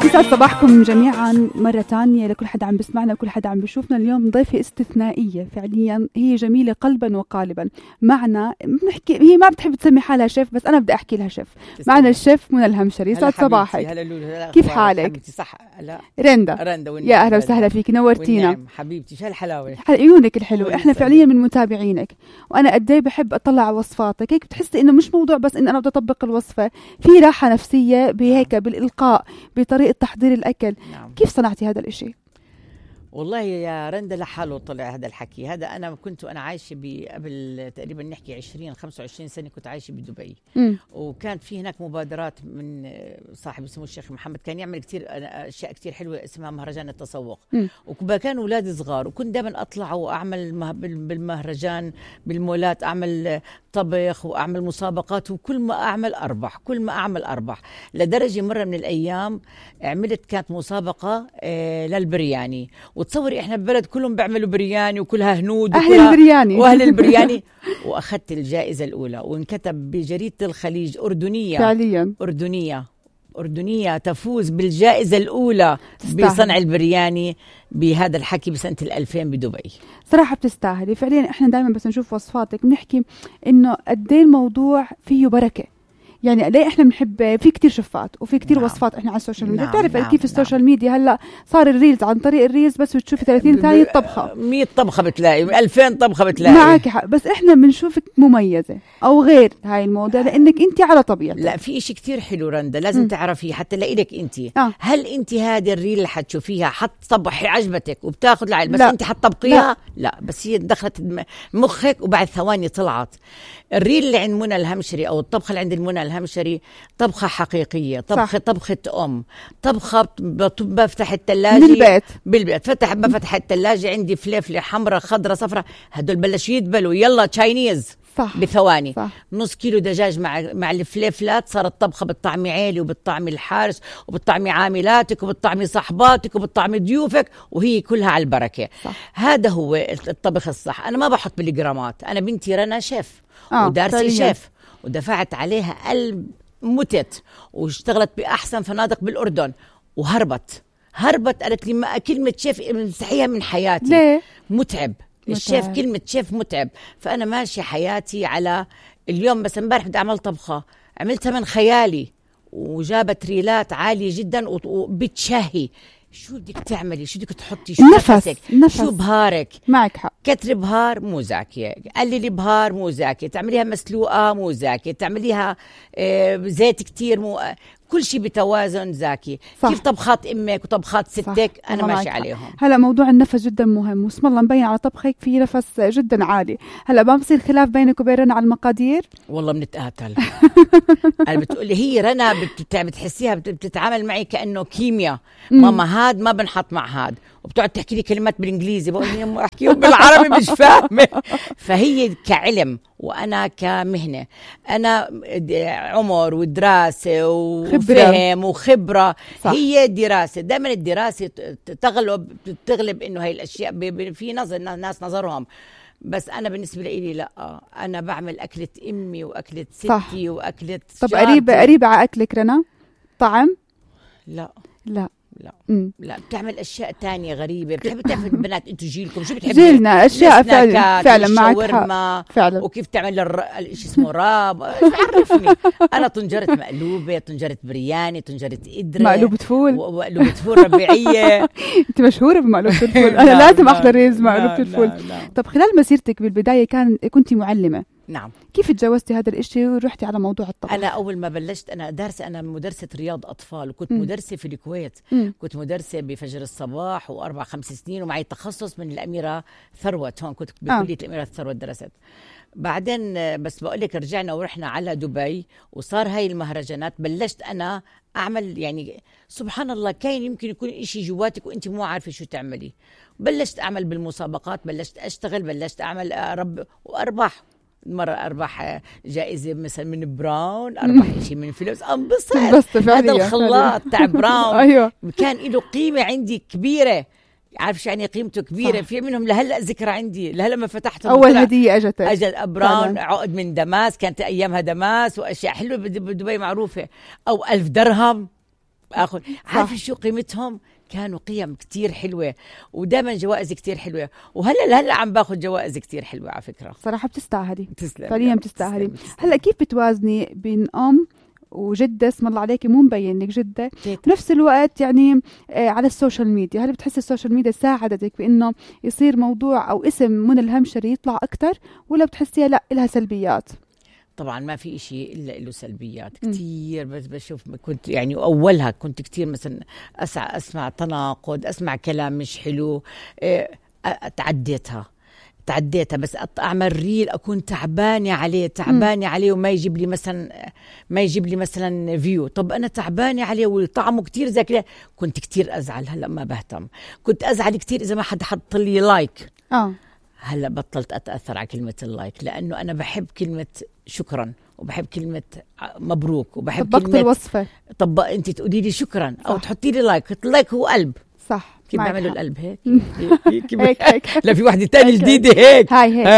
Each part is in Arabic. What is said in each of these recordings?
يسعد صباحكم جميعا مرة تانية لكل حدا عم بسمعنا وكل حدا عم بشوفنا. اليوم ضيفة استثنائية فعليا، هي جميلة قلبا وقالبا. معنا بنحكي، هي ما بتحب تسمي حالها شيف بس أنا بدي أحكي لها شيف. معنا الشيف منى الهمشري. يسعد صباحك. كيف حالك؟ حبيبتي صح. لا رندا يا أهلا وسهلا فيك، نورتينا. والنعم حبيبتي، شو هالحلاوة، عيونك الحلوة. احنا فعليا من متابعينك، وانا قد ايه بحب اطلع على وصفاتك. هيك بتحسي انه مش موضوع بس ان انا بدي اطبق الوصفة، في راحة نفسية بهيك بالإلقاء بطريقة تحضير الأكل. نعم. كيف صنعتي هذا الإشي؟ والله يا رندا لحاله طلع هذا الحكي. هذا أنا كنت وأنا عايشة قبل تقريبا نحكي 20-25 سنة كنت عايشة بدبي. وكان في هناك مبادرات من صاحب اسمه الشيخ محمد، كان يعمل كتير أشياء كتير حلوة اسمها مهرجان التسوق. وكان أولادي صغار وكنت دائما أطلع وأعمل بالمهرجان بالمولات، أعمل طبخ وأعمل مسابقات، وكل ما أعمل أربح، كل ما أعمل أربح. لدرجة مرة من الأيام عملت كانت مسابقة للبرياني، وتصوري إحنا ببلد كلهم بيعملوا برياني وكلها هنود أهل البرياني وأهل البرياني وأخذت الجائزة الأولى، وانكتب بجريدة الخليج أردنية فعليا أردنية تفوز بالجائزة الأولى بصنع البرياني بهذا الحكي بسنة 2000 بدبي. صراحة بتستاهلي فعليا. إحنا دائما بس نشوف وصفاتك بنحكي إنه قد ايه الموضوع فيه بركة. يعني ليه احنا بنحب في كتير شفات وفي كتير وصفات احنا على السوشيال ميديا. بتعرف كيف السوشيال ميديا هلا صار الريلز، عن طريق الريلز بس بتشوفي 30 ثانية طبخة، 100 طبخة بتلاقي، 2000 طبخة بتلاقي. معك حق، بس احنا بنشوفك مميزة او غير هاي الموضة لانك انت على طبيعتك. لا في اشي كتير حلو رندا لازم تعرفي حتى لإلك انت. هل انت هذه الريل اللي حتشوفيها حتطبخي عجبتك وبتاخذ لعيل بس انت حتطبقيها؟ لا بس هي دخلت مخك وبعد ثواني طلعت. الريل اللي عند منى الهمشري او الطبخة اللي عند منى الهمشري طبخة حقيقية، طبخة طبخة بفتح الثلاجة بالبيت بفتح الثلاجة عندي فلفلة حمراء خضراء صفراء، هدول بلش يدبلوا يلا تشاينيز بثواني. نص كيلو دجاج مع الفلفلات صارت طبخة بالطعم عالي وبالطعم الحارس وبالطعم عاملاتك وبالطعم صحباتك وبالطعم ضيوفك، وهي كلها على البركة. هذا هو الطبخ الصح. أنا ما بحط بالجرامات، أنا بنتي رنا شيف ودارسي شيف ودفعت عليها قلب متت واشتغلت بأحسن فنادق بالأردن وهربت قالت لي كلمة شيف امسحيها من حياتي. ليه؟ متعب. الشيف كلمة شيف متعب. فأنا ماشي حياتي على اليوم. بس امبارح بدي أعمل طبخة عملتها من خيالي وجابت ريلات عالية جدا وبتشهي. شو بدك تعملي، شو بدك تحطي، شو نفسك، شو بهارك. معك حق. كتر بهار مو زاكية، قللي بهار مو زاكية، تعمليها مسلوقة مو زاكية، تعمليها زيت كتير مو، كل شيء بتوازن زاكي. صح. كيف طبخات امك وطبخات ستك صح. انا ماشي عليهم. هلا موضوع النفس جدا مهم، واسم الله مبين على طبخك في نفس جدا عالي. هلا ما بصير خلاف بينك وبين رنا على المقادير؟ والله بنتقاتل. انا بتقولي هي رنا بتحسيها بتتعامل معي كانه كيمياء. ماما هاد ما بنحط مع هاد، وبتقعد تحكي لي كلمات بالانجليزي بقول لي احكيهم بالعربي مش فاهمه. فهي كعلم وانا كمهنه، انا عمر ودراسه وفهم وخبره. هي دراسه، دائما الدراسه تغلب انه هاي الاشياء في نظر ناس نظرهم. بس انا بالنسبه لي لا، انا بعمل اكله امي واكله ستي صح. واكله طب قريبه على اكلك رنا طعم؟ لا لا بتعمل اشياء تانية غريبه. بتحب تعرف البنات انتوا جيلكم شو بتحبوا؟ جيلنا اشياء فعلا معك فعلا. وكيف تعمل الشيء اسمه راب. عرفني. انا طنجره مقلوبه، طنجره برياني، طنجره قدره، مقلوبه فول ومقلوبه فول ربيعيه. انت مشهوره بمقلوبه الفول. انا لازم احضر ريز مقلوبه الفول. طب خلال مسيرتك بالبدايه كنت معلمه. نعم. كيف تجاوزتي هذا الاشي ورحتي على موضوع الطبخ؟ انا اول ما بلشت انا مدرسه رياض اطفال، وكنت مدرسه في الكويت. كنت مدرسه بفجر الصباح و4-5 سنين، ومعي تخصص من الاميره ثروت. هون كنت بكليه الاميره ثروت درست. بعدين بس بقول لك رجعنا ورحنا على دبي وصار هاي المهرجانات. بلشت انا اعمل، يعني سبحان الله كاين يمكن يكون اشي جواتك وانت مو عارفه شو تعملي. بلشت اعمل بالمسابقات، بلشت اشتغل، بلشت اعمل واربح. مرة أربح جائزة مثلا من براون، أربح شيء من فلوس، أنبسط. هذا الخلاط تاع براون أيوة. كان له قيمة عندي كبيرة. عارف يعني قيمته كبيرة. صح. في منهم لهلا ذكرى عندي، لهلا ما فتحتهم. أول هدية أجت براون عقد من دماس، كانت أيامها دماس وأشياء حلوة بدبي معروفة. أو 1000 درهم اخذ. عارفه شو قيمتهم؟ كانوا قيم كتير حلوة، ودائما جوائز كتير حلوة، وهلا عم باخذ جوائز كتير حلوة على فكرة. صراحة بتستاهلي، تسلم فعليا بتستاهلي. هلا كيف بتوازني بين وجدة اسم الله عليك مو مبين لك جدة بنفس الوقت يعني على السوشيال ميديا؟ هل بتحسي السوشيال ميديا ساعدتك بانه يصير موضوع او اسم منى الهمشري يطلع اكثر، ولا بتحسيها لا لها سلبيات؟ طبعا ما في إشي إلا له سلبيات كتير. بس بشوف كنت يعني أولها كنت كتير مثلا أسمع تناقض، أسمع كلام مش حلو، تعديتها. بس أعمل ريل أكون تعبانة عليه وما يجيب لي مثلا فيو. طب أنا تعبانة عليه وطعمه كتير زي كده، كنت كتير أزعل. هلأ ما بهتم. كنت أزعل كتير إذا ما حد حط لي لايك. هلا بطلت أتأثر على كلمة اللايك، لأنه أنا بحب كلمة شكرا، وبحب كلمة مبروك، وبحب كلمة الوصفة. طب أنت تقولي لي شكرا أو تحطي لي لايك. اللايك هو قلب، صح؟ كيف بيعملوا القلب هيك؟ هيك. لا في واحدة تانية جديدة هيك. هاي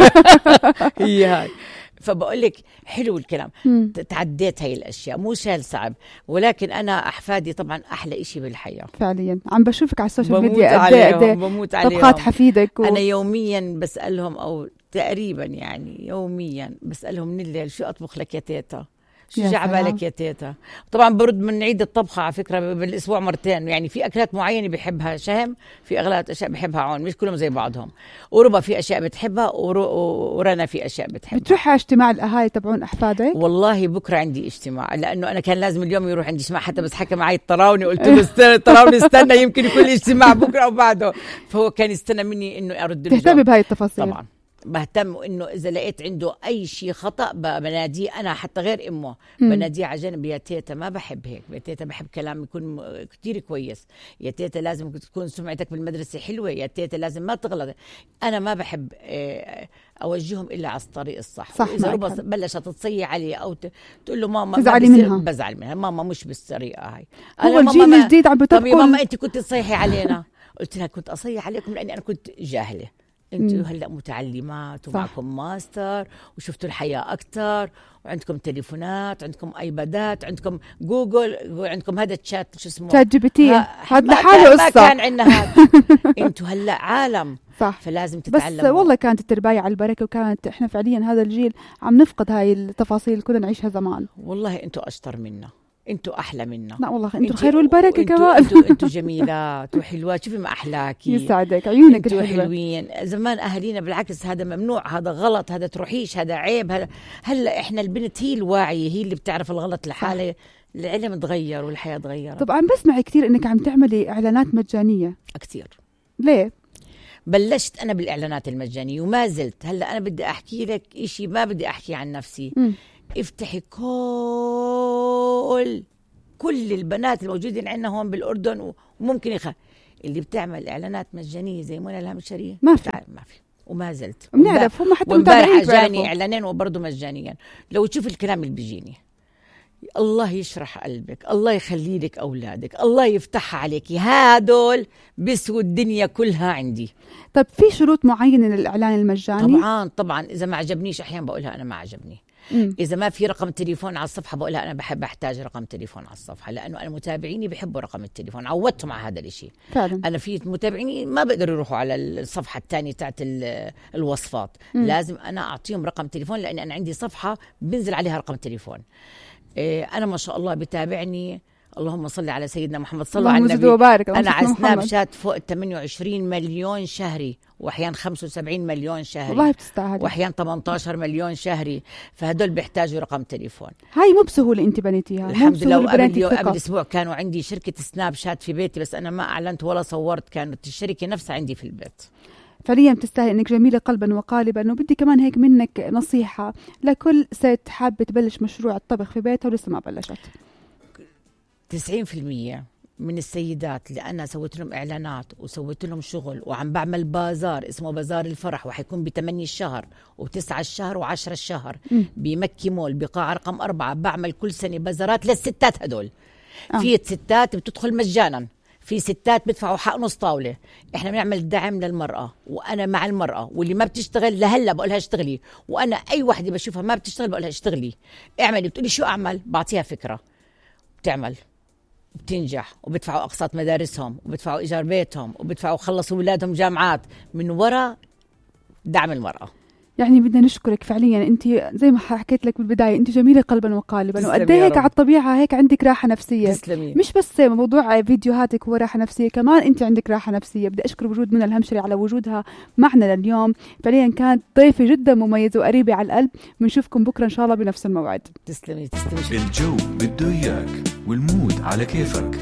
هي هاي. فبقول لك حلو الكلام. تعديت هاي الأشياء، مو شال صعب، ولكن أنا أحفادي طبعا أحلى إشي بالحياة. فعليا عم بشوفك على السوشيال ميديا بموت عليهم. طبخات حفيدك أنا يوميا بسألهم، أو تقريبا يعني يوميا بسألهم من الليل شو أطبخ لك يا تيتا، شو جعبالك يا تيتا. طبعا برد من عيد الطبخة على فكرة بالأسبوع مرتين. يعني في أكلات معينة بحبها شهم، في أغلب أشياء بحبها عون، مش كلهم زي بعضهم. وربا في أشياء بتحبها، ورنا في أشياء بتحبها. بتروح على اجتماع الأهالي تبعون أحفادك؟ والله بكرة عندي اجتماع، لأنه أنا كان لازم اليوم يروح عندي اجتماع، حتى بس حكى معي الطراوني، قلت له الطراوني استنى يمكن يكون اجتماع بكرة أو بعده. فهو كان يستنى مني إنه أرد له. تهتمي بهاي التفاصيل؟ طبعا بهتم، انه اذا لقيت عنده اي شيء خطا بناديه انا، حتى غير امه بناديه على جنب. يا تيتا ما بحب هيك، يا تيتا بحب كلام يكون كتير كويس، يا تيتا لازم تكون سمعتك بالمدرسه حلوه، يا تيتا لازم ما تغلط. انا ما بحب اوجههم الا على الطريق الصح. صح. اذا ربما بلشت تصيح عليه او تقول له ماما، تزعلي منها. بزعل منها. ماما مش بالطريقه هاي. هو الجيل الجديد عم بتبقى. طب يا ماما انت كنت تصيحي علينا. قلت لها كنت اصيح عليكم لاني انا كنت جاهله. انتوا هلا متعلمات ومعكم ماستر وشفتوا الحياه اكثر، وعندكم تليفونات، عندكم ايبادات، عندكم جوجل، وعندكم هذا الشات شو اسمه شات جي بي تي. هذا لحاله ما كان عندنا هذا. انتوا هلا عالم، صح. فلازم تتعلموا. بس والله كانت التربايه على البركه، وكانت احنا فعليا هذا الجيل عم نفقد هاي التفاصيل اللي كنا نعيشها زمان. والله انتوا اشطر منا، انتوا احلى منا. لا والله انتوا الخير والبركه كمان. انتوا جميلات وحلوات. شوفي ما احلاكي، يسعدك عيونك انتوا حلوين. زمان اهالينا بالعكس هذا ممنوع، هذا غلط، هذا تروحيش، هذا عيب. هلا احنا البنت هي الواعيه، هي اللي بتعرف الغلط لحالها. العلم تغير والحياه تغيرت. طبعا بسمع كثير انك عم تعملي اعلانات مجانيه كثير. ليه؟ بلشت انا بالاعلانات المجانيه وما زلت. هلا انا بدي احكي لك إشي، ما بدي احكي عن نفسي. افتحي كل البنات الموجودين عندنا هون بالأردن، وممكن اللي بتعمل إعلانات مجانية زي منى الهمشري ما في وما زلت بنعرف. هم حتى متابعين جاني إعلانين وبرضه مجانيا. لو تشوف الكلام اللي بيجيني، الله يشرح قلبك، الله يخلي لك أولادك، الله يفتحها عليك، هادول بسووا الدنيا كلها عندي. طب في شروط معينة للإعلان المجاني؟ طبعا إذا ما عجبنيش أحيانا بقولها أنا ما عجبني. إذا ما في رقم تليفون على الصفحة بقولها أنا أحتاج رقم تليفون على الصفحة، لأنه أنا متابعيني بيحبوا رقم التليفون، عودتهم على هذا الشيء فعلا. أنا في متابعيني ما بقدروا يروحوا على الصفحة الثانية تاعت الوصفات. لازم أنا أعطيهم رقم تليفون، لأن أنا عندي صفحة بنزل عليها رقم تليفون. أنا ما شاء الله بتابعني، اللهم صل على سيدنا محمد، صلوا على النبي. أنا على سناب شات فوق 28 مليون شهري، وأحيان 75 مليون شهري، والله بتستاهل، وأحيان 18 مليون شهري. فهدول بيحتاجوا رقم تليفون. هاي مو بسهولة أنت بنيتيها. الحمد لله. قبل أسبوع كانوا عندي شركة سناب شات في بيتي، بس أنا ما أعلنت ولا صورت، كانت الشركة نفسها عندي في البيت. فعليا بتستاهل، انك جميلة قلبا وقالبا. وبدي كمان هيك منك نصيحة لكل ست حابة تبلش مشروع الطبخ في بيتها ولسه ما بلشت. 90% من السيدات اللي أنا سويت لهم إعلانات وسويت لهم شغل، وعم بعمل بازار اسمه بازار الفرح، وحيكون ب8 الشهر و9 الشهر و10 الشهر بمكي مول بقاعة رقم 4. بعمل كل سنة بازارات للستات هدول. في ستات بتدخل مجانا، في ستات بدفعوا حق نص طاولة. احنا بنعمل دعم للمرأة، وانا مع المرأة، واللي ما بتشتغل لهلا بقولها اشتغلي. وانا اي وحدة بشوفها ما بتشتغل بقولها اشتغلي، اعملي. بتقولي شو اعمل؟ بعطيها فكرة بتعمل. بتنجح وبدفعوا أقساط مدارسهم وبدفعوا إيجار بيتهم وبدفعوا خلصوا أولادهم جامعات من وراء دعم المرأة. يعني بدنا نشكرك فعليا، انت زي ما حكيت لك بالبدايه انت جميله قلبا وقالبا، وقد هيك على الطبيعه هيك عندك راحه نفسيه. تسلمي. مش بس موضوع فيديوهاتك هو راحه نفسيه، كمان انت عندك راحه نفسيه. بدي اشكر وجود منى الهمشري على وجودها معنا لليوم، فعليا كانت ضيفه جدا مميزه وقريبه على القلب. بنشوفكم بكره ان شاء الله بنفس الموعد. تسلمي. الجو بده اياك والمود على كيفك.